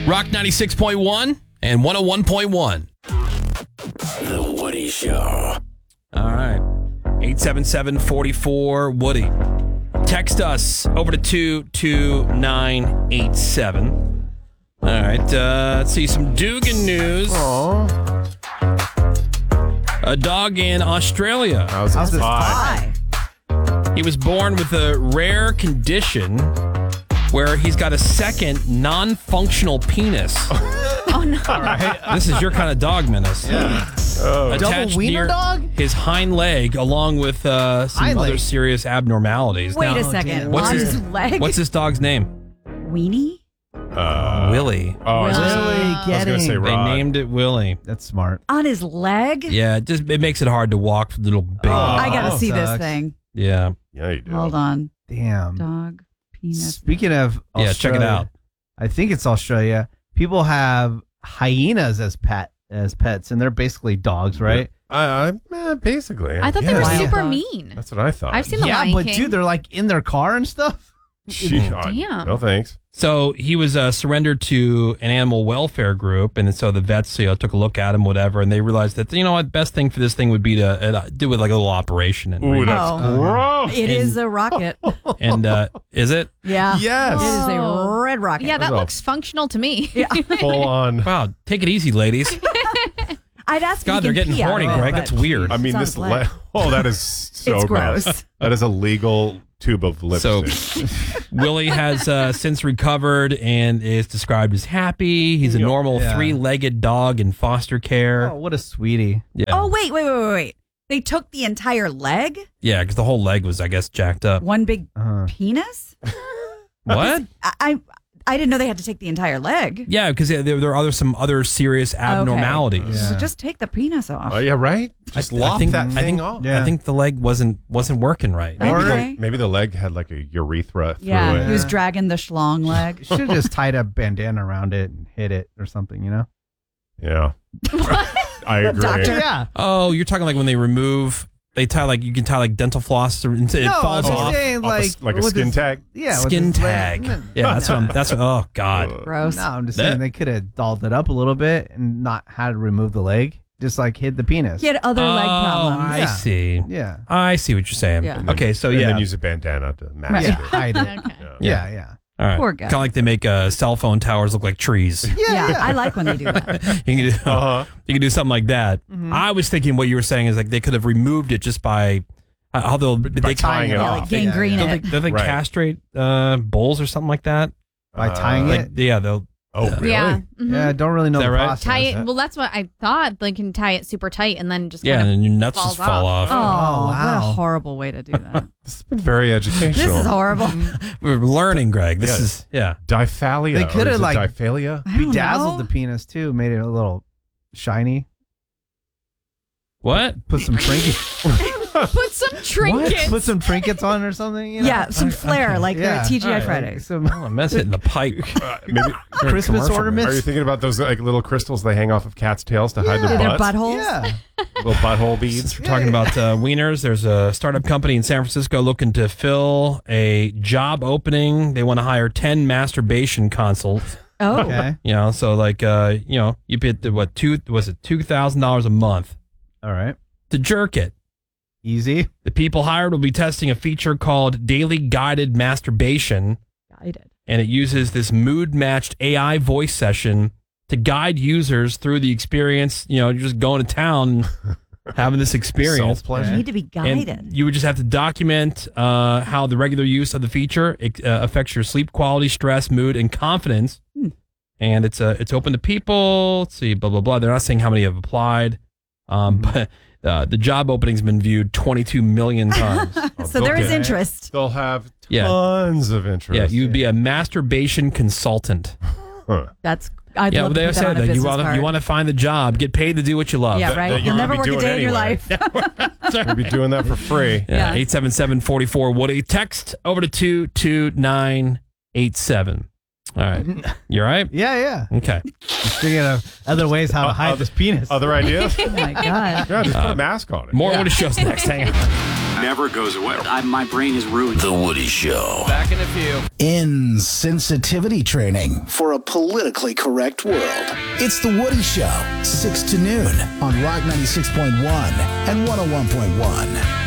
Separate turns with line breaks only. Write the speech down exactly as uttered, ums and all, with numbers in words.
Rock ninety-six point one and one oh one point one.
The Woody Show.
All right. eight seven seven, four four, Woody. Text us over to two two nine eight seven. All right. Uh, let's see some Dugan news.
Aww.
A dog in Australia.
How's
How's
this
this
pie?
pie?
He was born with a rare condition where he's got a second non-functional penis.
Oh, no.
All right.
This is your kind of dog, Menace.
Yeah.
Oh.
Attached
Double wiener
near
dog?
his hind leg, along with uh, some
Hind
other
leg.
serious abnormalities.
Wait
Now,
a second.
what's
On
his-
his leg?
What's this dog's name?
Weenie?
Uh,
Willie.
Oh, I was gonna say-
Really
I was
getting.
going to say
They
Rod.
named it Willie.
That's smart.
On his leg?
Yeah, it just it makes it hard to walk for little baby.
I gotta
Oh,
see this
sucks.
thing.
yeah,
Yeah, you do.
Hold on.
Damn.
Dog penis.
Speaking of Australia,
yeah. Check it out.
I think it's Australia. People have hyenas as pet as pets, and they're basically dogs, right?
I, I eh, basically.
I thought
yeah.
they were
Wild
super
dog.
mean.
That's what I thought.
I've seen the
yeah,
Lion
but
King.
dude, they're like in their car and stuff.
Gee, I-
Damn.
No thanks.
So he was uh, surrendered to an animal welfare group, and so the vets, you know, took a look at him, whatever, and they realized that you know what, best thing for this thing would be to uh, do it like a little operation. And
Ooh, that's
Oh.
gross.
It is a rocket.
and uh, is it?
Yeah.
Yes.
It is a
Oh.
red rocket.
Yeah, that
That's all.
looks functional to me.
Full on.
Wow, take it easy, ladies.
I'd ask
God,
if
they're
you can
getting
pee out
horny,
of it,
Greg.
but-
That's weird.
I mean,
It's on
this.
his leg.
Le- oh, that is so
It's
gross.
gross.
That is a legal tube of
So
lipstick.
Willie has uh, since recovered and is described as happy. He's a
Yep.
normal
Yeah.
three-legged dog in foster care.
Oh, what a sweetie!
Yeah,
Oh, wait, wait, wait, wait, wait. They took the entire leg?
yeah, because the whole leg was, I guess, jacked up.
One big
Uh,
penis?
What?
I, I I didn't know they had to take the entire leg.
Yeah, because there, there are other some other serious abnormalities.
Yeah.
So just take the penis off.
Oh yeah, right. Just
I
lop
think-
that
I
thing
think-
off.
Yeah.
I think the leg wasn't wasn't working right.
Maybe
Or
Okay.
the- maybe the leg had like a urethra through
yeah,
it.
he was dragging the schlong leg.
should have just tied a bandana around it and hit it or something, you know?
Yeah. I agree.
Doctor?
Yeah.
Oh, you're talking like when they remove, they tie like you can tie like dental floss or it
no,
falls
I'm
off.
saying
Off a
like
s- like a
with
skin
his-
tag.
Yeah, with
Skin
his leg.
tag.
No,
Yeah, that's what I'm. That's what. Oh God.
Uh,
Gross.
No, I'm just
That-
saying they could have dolled it up a little bit and not had to remove the leg. Just like hid the penis.
He had other leg
Oh,
problems.
I
Yeah.
see.
Yeah.
I see what you're saying.
Yeah.
Okay, so
and
yeah.
then use a bandana to mask
Yeah,
it.
hide it.
Okay.
Yeah, yeah.
All right.
Poor guy.
Kind of like they make uh, cell phone towers look like trees.
Yeah, I like when they do that.
you, can do,
Uh-huh.
you can do something like that. I was thinking what you were saying is like they could have removed it just by uh, how they'll they
tying it
Yeah,
off.
like gangrene
Don't they,
it.
don't they
Right.
castrate uh, bulls or something like that?
By tying
Uh,
it.
Like yeah, they'll.
Oh, really?
Yeah. Mhm.
Yeah, don't really know
Is that
the
right?
process.
Tie it. Well, that's what I thought. They can tie it super tight and then just
Yeah,
kind
and
of
then your nuts
falls
just fall off.
Oh,
Oh,
what a
wow.
horrible way to do that.
This has been very educational.
This is horrible.
We're learning, Greg. This
Yeah.
is yeah.
Diphalia.
They coulda,
or is it
like-
Diphalia.
I don't
Bedazzled
know.
the penis too, made it a little shiny.
What?
Put some trinkets.
put some trinkets.
Put some trinkets on or something. You know?
Yeah, some flair like
Yeah.
the T G I
All right.
Fridays.
Some
Oh, I'm hitting the pipe.
Uh, maybe
Christmas
commercial.
ornaments.
Are you thinking about those like little crystals they hang off of cats' tails to hide
Yeah.
their
Their
butts?
buttholes.
Yeah.
Little butthole
Since
beads.
we're talking
Yeah.
about uh, wieners, there's a startup company in San Francisco looking to fill a job opening. They want to hire ten masturbation consults.
Oh,
Okay.
You know, so like, uh, you know, you pay the, what two was it two thousand dollars a month
All right.
to jerk it.
Easy.
The people hired will be testing a feature called Daily Guided Masturbation,
guided.
and it uses this mood-matched A I voice session to guide users through the experience. You know, you're just going to town, having this experience.
Self-pleasure.
You need to be
And
guided.
you would just have to document uh, how the regular use of the feature uh, affects your sleep quality, stress, mood, and confidence.
Hmm.
And it's uh, it's open to people. Let's see, blah blah blah. They're not saying how many have applied, um, but uh, the job opening's been viewed twenty-two million times.
So there is
okay.
interest.
They'll have
Yeah.
tons of interest.
Yeah, you'd be a masturbation consultant.
Huh.
That's I'd
yeah,
love
well,
to
they
put that
said
on a
that you
business
want to
card.
you want to find the job, get paid to do what you love.
Yeah,
that-
right.
that you're
You'll never
gonna
work
be
a
doing
day in your
anyway.
life.
We'll be doing that for free.
Yeah,
Yeah.
eight seven seven, four four, Woody. Text over to two two nine eight seven. All right. You all right?
Yeah, yeah.
Okay.
Just thinking of other ways how to hide
Other-
this penis.
Other ideas?
Oh my god.
Yeah, just put a mask on it.
More Woody shows next. Hang on.
never goes away.
I, my brain is ruined. The Woody Show.
Back in a few.
Insensitivity training for a politically correct world. It's The Woody Show, six to noon on Rock ninety-six point one and one oh one point one.